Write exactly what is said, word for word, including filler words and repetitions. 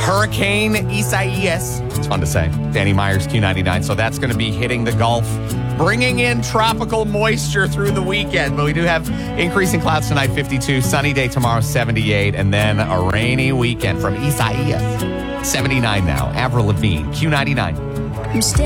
Hurricane Isaias. It's fun to say. Danny Myers, Q ninety-nine. So that's going to be hitting the Gulf, bringing in tropical moisture through the weekend. But we do have increasing clouds tonight, fifty-two. Sunny day tomorrow, seventy-eight. And then a rainy weekend from Isaias. seventy-nine now. Avril Lavigne, Q ninety-nine.